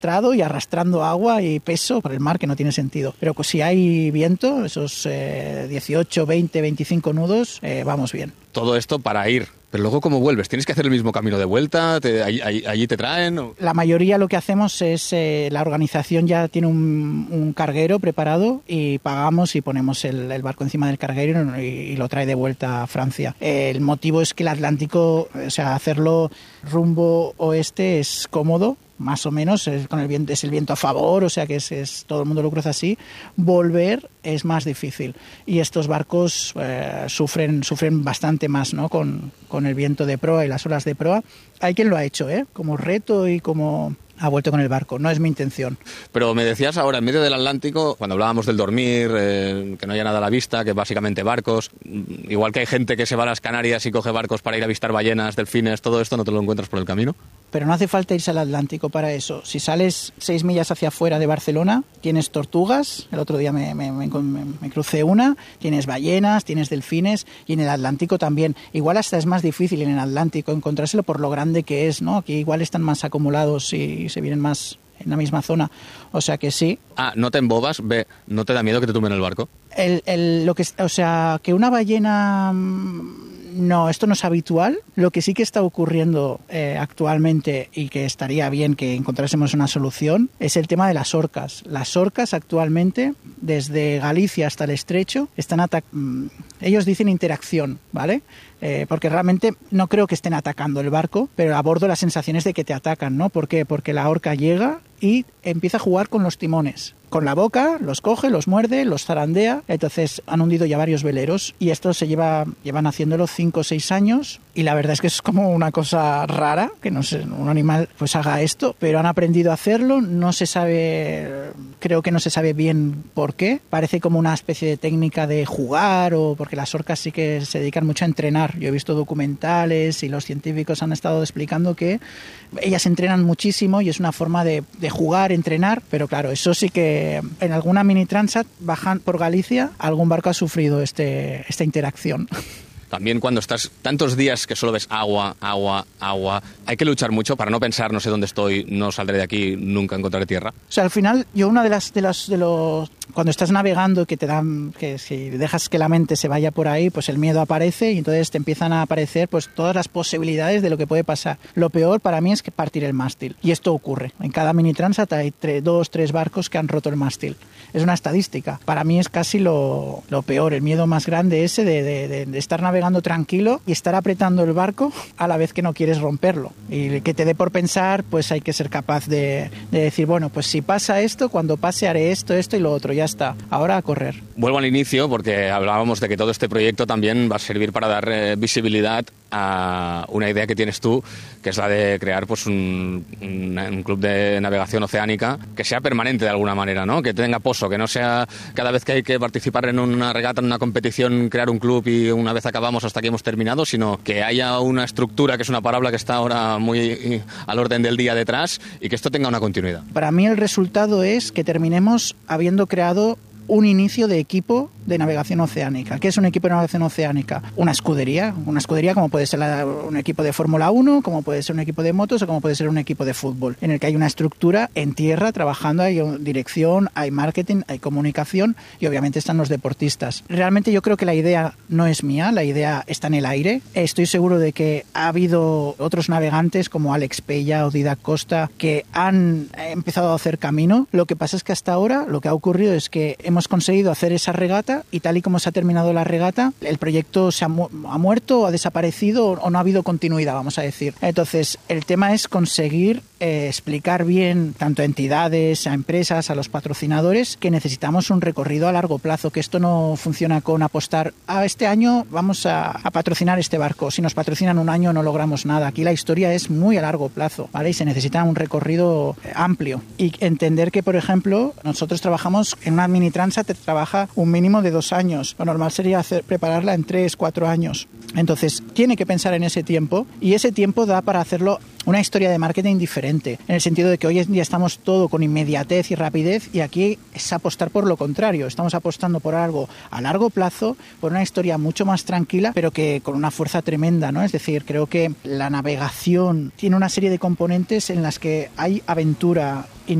arrastrado y arrastrando agua y peso por el mar, que no tiene sentido. Pero pues si hay viento, esos 18, 20, 25 nudos, vamos bien. Todo esto para ir. Pero luego, ¿cómo vuelves? ¿Tienes que hacer el mismo camino de vuelta? ¿Allí te traen? ¿O? La mayoría lo que hacemos es, la organización ya tiene un carguero preparado y pagamos y ponemos el barco encima del carguero y lo trae de vuelta a Francia. El motivo es que el Atlántico, o sea, hacerlo rumbo oeste es cómodo, más o menos, con el viento, es el viento a favor, o sea que todo el mundo lo cruza así. Volver es más difícil y estos barcos sufren bastante más, ¿no? Con el viento de proa y las olas de proa. Hay quien lo ha hecho, como reto y como ha vuelto con el barco. No es mi intención. Pero me decías ahora, en medio del Atlántico, cuando hablábamos del dormir, que no haya nada a la vista, que básicamente barcos, igual que hay gente que se va a las Canarias y coge barcos para ir a avistar ballenas, delfines, todo esto, ¿no te lo encuentras por el camino? Pero no hace falta irse al Atlántico para eso. Si sales 6 millas hacia afuera de Barcelona, tienes tortugas, el otro día me crucé una, tienes ballenas, tienes delfines, y en el Atlántico también. Igual hasta es más difícil en el Atlántico encontrárselo por lo grande que es, ¿no? Aquí igual están más acumulados y se vienen más en la misma zona. O sea que sí. ¿No te embobas? ¿No te da miedo que te tumben el barco? Que una ballena... No, esto no es habitual. Lo que sí que está ocurriendo actualmente y que estaría bien que encontrásemos una solución es el tema de las orcas. Las orcas actualmente, desde Galicia hasta el Estrecho, ellos dicen interacción, ¿vale? Porque realmente no creo que estén atacando el barco, pero a bordo la sensación es de que te atacan, ¿no? ¿Por qué? Porque la orca llega y empieza a jugar con los timones. Con la boca, los coge, los muerde, los zarandea. Entonces han hundido ya varios veleros y esto llevan haciéndolo 5 o 6 años y la verdad es que es como una cosa rara que no sé, un animal pues haga esto, pero han aprendido a hacerlo. No se sabe, creo que no se sabe bien por qué. Parece como una especie de técnica de jugar o porque las orcas sí que se dedican mucho a entrenar. Yo he visto documentales y los científicos han estado explicando que ellas entrenan muchísimo y es una forma de jugar, entrenar, pero claro, eso sí que en alguna mini transat bajan por Galicia, algún barco ha sufrido esta interacción. También cuando estás tantos días que solo ves agua, hay que luchar mucho para no pensar, no sé dónde estoy, no saldré de aquí, nunca encontraré tierra. O sea, al final, yo cuando estás navegando que si dejas que la mente se vaya por ahí, pues el miedo aparece y entonces te empiezan a aparecer pues todas las posibilidades de lo que puede pasar. Lo peor para mí es que partir el mástil. Y esto ocurre. En cada mini transat hay 2-3 barcos que han roto el mástil. Es una estadística. Para mí es casi lo peor, el miedo más grande ese de estar navegando tranquilo y estar apretando el barco a la vez que no quieres romperlo. Y que te dé por pensar, pues hay que ser capaz de decir, bueno, pues si pasa esto, cuando pase haré esto y lo otro, ya está. Ahora a correr. Vuelvo al inicio porque hablábamos de que todo este proyecto también va a servir para dar visibilidad a una idea que tienes tú, que es la de crear pues un club de navegación oceánica que sea permanente de alguna manera, ¿no? Que tenga poso, que no sea cada vez que hay que participar en una regata, en una competición, crear un club y una vez acabamos hasta que hemos terminado, sino que haya una estructura, que es una palabra que está ahora muy al orden del día detrás, y que esto tenga una continuidad. Para mí el resultado es que terminemos habiendo creado un inicio de equipo de navegación oceánica. ¿Qué es un equipo de navegación oceánica? Una escudería como puede ser un equipo de Fórmula 1, como puede ser un equipo de motos o como puede ser un equipo de fútbol, en el que hay una estructura en tierra trabajando, hay dirección, hay marketing, hay comunicación y obviamente están los deportistas. Realmente yo creo que la idea no es mía, la idea está en el aire. Estoy seguro de que ha habido otros navegantes como Alex Pella o Didac Costa que han empezado a hacer camino. Lo que pasa es que hasta ahora lo que ha ocurrido es que hemos conseguido hacer esa regata y tal y como se ha terminado la regata, el proyecto ha muerto o ha desaparecido o no ha habido continuidad, vamos a decir. Entonces, el tema es conseguir explicar bien tanto a entidades, a empresas, a los patrocinadores que necesitamos un recorrido a largo plazo, que esto no funciona con apostar este año vamos a patrocinar este barco. Si nos patrocinan un año no logramos nada. Aquí la historia es muy a largo plazo, ¿vale? Y se necesita un recorrido amplio. Y entender que, por ejemplo, nosotros trabajamos en una mini transat, te trabaja un mínimo de 2 años. Lo normal sería prepararla en 3-4 años. Entonces, tiene que pensar en ese tiempo y ese tiempo da para hacerlo una historia de marketing diferente. diferente, en el sentido de que hoy en día estamos todo con inmediatez y rapidez, y aquí es apostar por lo contrario. Estamos apostando por algo a largo plazo, por una historia mucho más tranquila, pero que con una fuerza tremenda, ¿no? Es decir, creo que la navegación tiene una serie de componentes en las que hay aventura